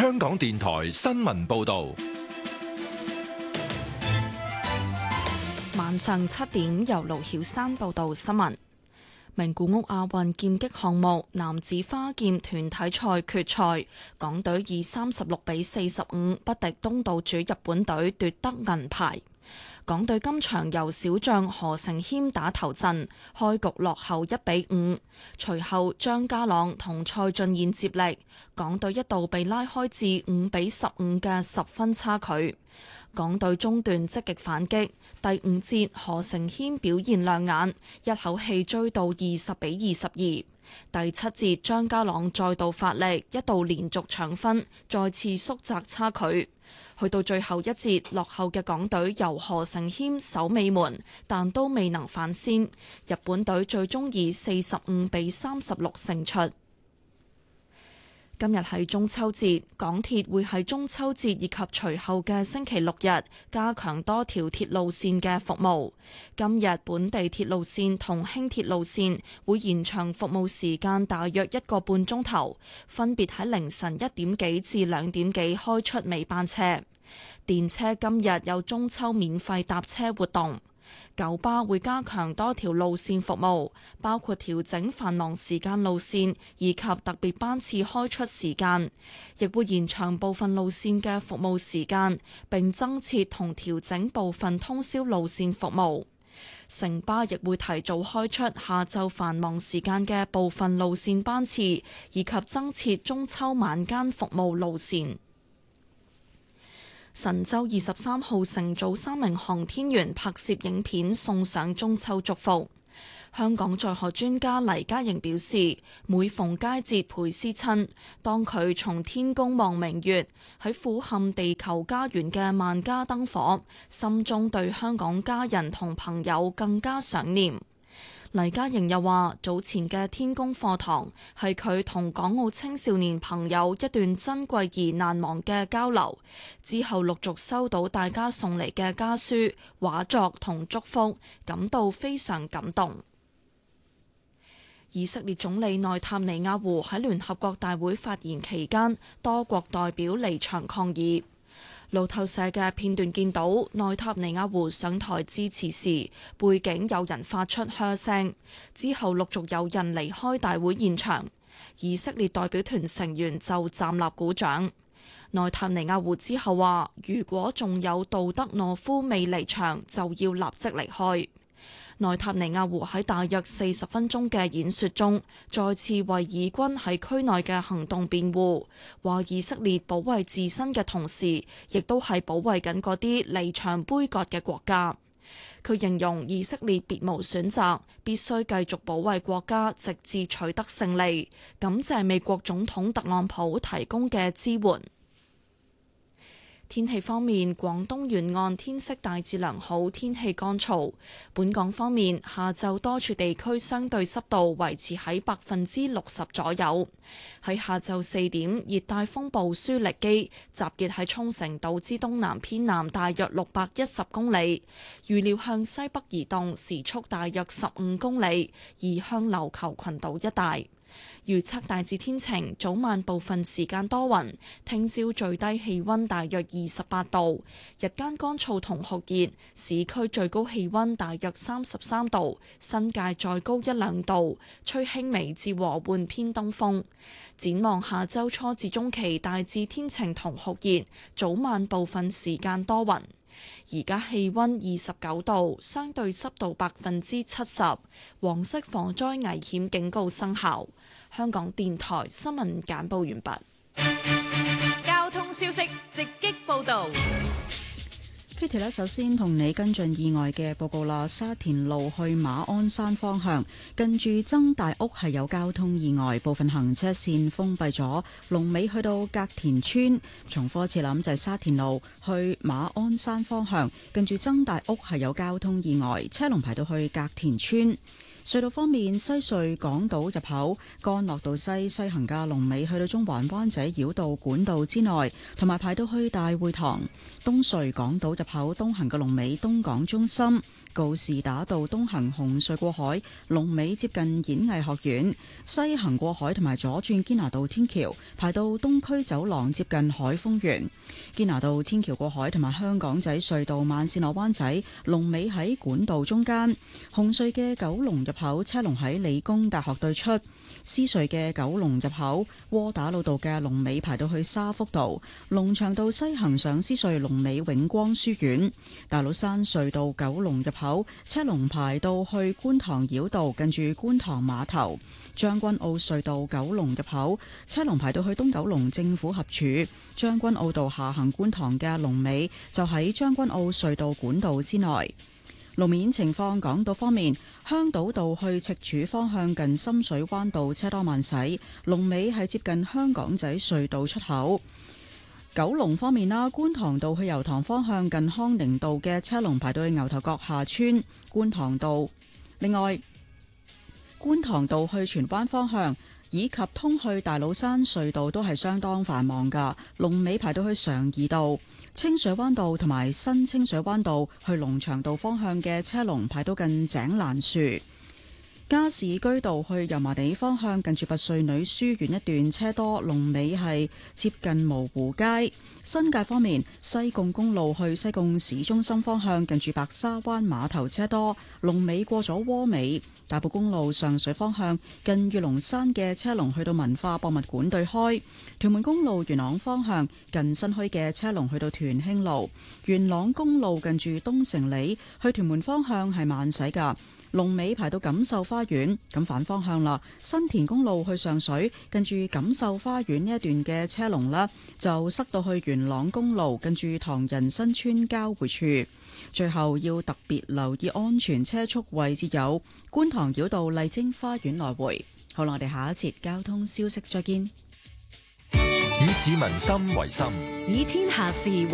香港電台新聞報道。 晚上7點，由盧曉珊報道新聞。名古屋亞運劍擊項目男子花劍團體賽決賽，港隊以36-45不敵東道主日本隊，奪得銀牌。港隊今場由小將何承謙打頭陣，開局落後1-5，隨後張家朗同蔡俊彥接力，港隊一度被拉開至5-15嘅10分差距。港隊中段積極反擊，第5節何承謙表現亮眼，一口氣追到20-22。第7節張家朗再度發力，一度連續搶分，再次縮窄差距。去到最後一節，落後嘅港隊由何承謙守尾門，但都未能反先。日本隊最終以45-36勝出。今日係中秋節，港鐵會喺中秋節以及隨後嘅星期六日加強多條鐵路線嘅服務。今日本地鐵路線同輕鐵路線會延長服務時間大約1個半鐘頭，分別喺凌晨1點幾至2點幾開出尾班車。電車今日有中秋免費搭車活動。九巴會加強多條路線服務，包括調整繁忙時間路線以及特別班次開出時間，亦會延長部分路線嘅服務時間，並增設同調整部分通宵路線服務。城巴亦會提早開出下晝繁忙時間嘅部分路線班次，以及增設中秋晚間服務路線。神舟23號乘組3名航天員拍攝影片送上中秋祝福。香港載荷專家黎嘉瑩表示，每逢佳節倍思親，當佢從天宮望明月，喺俯瞰地球家園嘅萬家燈火，心中對香港家人同朋友更加想念。黎嘉瑩又話，早前嘅天宮課堂係佢同港澳青少年朋友一段珍貴而難忘嘅交流，之後陸續收到大家送嚟嘅家書、畫作同祝福，感到非常感動。以色列總理內塔尼亞胡喺聯合國大會發言期間，多國代表離場抗議。路透社嘅片段見到內塔尼亞胡上台致辭時，背景有人發出噓聲，之後陸續有人離開大會現場，以色列代表團成員就站立鼓掌。內塔尼亞胡之後話，如果仲有杜德諾夫未離場，就要立即離開。內塔尼亞胡喺大約40分鐘嘅演說中，再次為以軍喺區內嘅行動辯護，話以色列保衛自身嘅同時，亦都係保衛緊嗰啲離場杯葛嘅國家。佢形容以色列別無選擇，必須繼續保衛國家，直至取得勝利。感謝美國總統特朗普提供嘅支援。天氣方面，廣東沿岸天色大致良好，天氣乾燥。本港方面，下晝多處地區相對濕度維持喺60%左右。喺下晝4點，熱帶風暴舒力基集結喺沖繩島之東南偏南大約610公里，預料向西北移動，時速大約15公里，移向琉球群島一帶。預測大致天晴，早晚部分時間多雲。聽朝最低氣溫大約28度，日間乾燥同酷熱，市區最高氣溫大約33度，新界再高1-2度，吹輕微至和緩偏東風。展望下周初至中期，大致天晴同酷熱，早晚部分時間多雲。而家氣溫29度，相對濕度70%，黃色火災危險警告生效。香港電台新聞簡報完畢。 交通消息直擊報道。 Kitty 咧，首先同你跟進意外嘅報告啦。沙田路去馬鞍山方向，近住曾大屋係有交通意外，部分行車線封閉咗，龍尾去到隔田村。重複一次諗，就係沙田路去馬鞍山方向，近住曾大屋係有交通意外，車龍排到去隔田村。 隧道方面，西隧港島入口干諾道西行嘅龍尾去到中環灣仔繞道管道之內，同埋排到去大會堂。東隧港島入口東行嘅龍尾東港中心。告士打道東行紅隧過海，龍尾接近演藝學院；西行過海同埋左轉堅拿道天橋，排到東區走廊接近海峰園。堅拿道天橋過海同埋香港仔隧道慢線落灣仔，龍尾喺管道中間。紅隧嘅九龍入口車龍喺理工大學對出。獅隧嘅九龍入口窩打老道嘅龍尾排到去沙福道。龍翔道西行上獅隧龍尾永光書院。大老山隧道九龍入口車龍排到去觀塘繞道，近住觀塘碼頭。將軍澳隧道九龍入口車龍排到去東九龍政府合署。將軍澳道下行觀塘嘅龍尾就喺將軍澳隧道管道之內。路面情況，港島方面，香島道去赤柱方向近深水灣道車多慢駛，龍尾係接近香港仔隧道出口。九龍方面啦，觀塘道去油塘方向近康寧道嘅車龍排到去牛頭角下村觀塘道。另外，觀塘道去荃灣方向以及通去大老山隧道都係相當繁忙噶，龍尾排到去常怡道。清水灣道同埋新清水灣道去龍翔道方向嘅車龍排到近井欄樹。加士居道去油麻地方向近住拔萃女書院一段車多，龍尾係接近蕪湖街。新界方面，西貢公路去西貢市中心方向近住白沙灣碼頭車多，龍尾過咗窩美。大埔公路上水方向近御龍山嘅車龍去到文化博物館對開。屯門公路元朗方向近新墟嘅車龍去到屯興路。元朗公路近住東城里去屯門方向係慢駛噶，龍尾排到錦繡花園。咁反方向啦，新田公路去上水近住錦繡花園呢一段嘅車龍呢，就塞到去元朗公路近住唐人新村交匯處。最後要特別留意安全車速位置有觀塘繞道麗晶花園來回。好啦，我哋下一節交通消息再見。 以市民心為心， 以天下事為